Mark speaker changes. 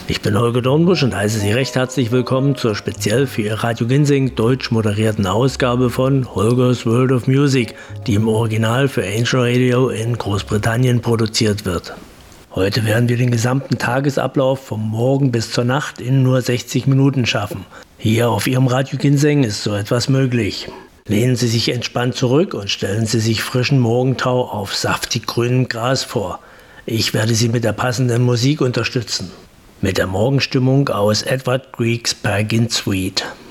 Speaker 1: Ich bin Holger Dornbusch und heiße Sie recht herzlich willkommen zur speziell für Ihr Radio Ginseng deutsch moderierten Ausgabe von Holgers World of Music, die im Original für Angel Radio in Großbritannien produziert wird. Heute werden wir den gesamten Tagesablauf vom Morgen bis zur Nacht in nur 60 Minuten schaffen. Hier auf Ihrem Radio Ginseng ist so etwas möglich. Lehnen Sie sich entspannt zurück und stellen Sie sich frischen Morgentau auf saftig grünem Gras vor. Ich werde Sie mit der passenden Musik unterstützen. Mit der Morgenstimmung aus Edward Griegs Peer Gynt Suite.